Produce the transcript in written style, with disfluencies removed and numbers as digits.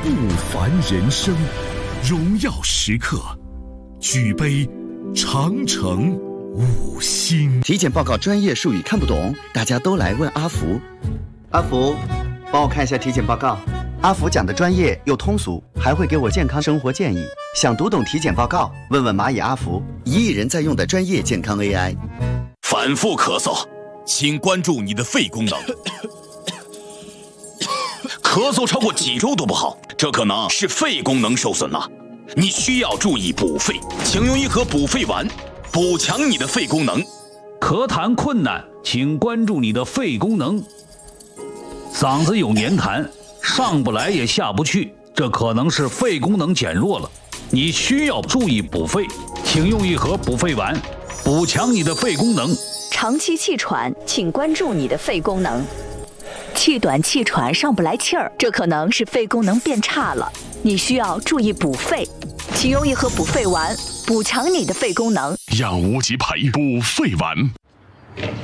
不凡人生，荣耀时刻，举杯长城5星。 体检报告专业术语看不懂，大家都来问阿福。阿福，帮我看一下体检报告。阿福讲的专业又通俗，还会给我健康生活建议。想读懂体检报告，问问蚂蚁阿福，1亿人在用的专业健康 AI。 反复咳嗽，请关注你的肺功能。咳嗽超过几周都不好，这可能是肺功能受损了。你需要注意补肺，请用一盒补肺丸，补强你的肺功能。 咳痰困难，请关注你的肺功能。嗓子有黏痰，上不来也下不去，这可能是肺功能减弱了。你需要注意补肺，请用一盒补肺丸，补强你的肺功能。 长期气喘，请关注你的肺功能。气短气喘上不来气儿，这可能是肺功能变差了，你需要注意补肺，请用一盒补肺丸，补强你的肺功能。 养无极培补肺丸。